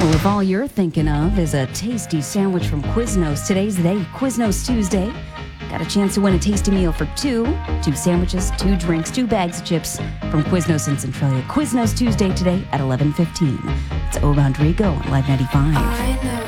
Well, if all you're thinking of is a tasty sandwich from Quiznos, today's the day. Quiznos Tuesday. Got a chance to win a tasty meal for two sandwiches, 2 drinks, 2 bags of chips from Quiznos in Centralia. Quiznos Tuesday today at 11:15. It's Over Rodrigo on Live 95.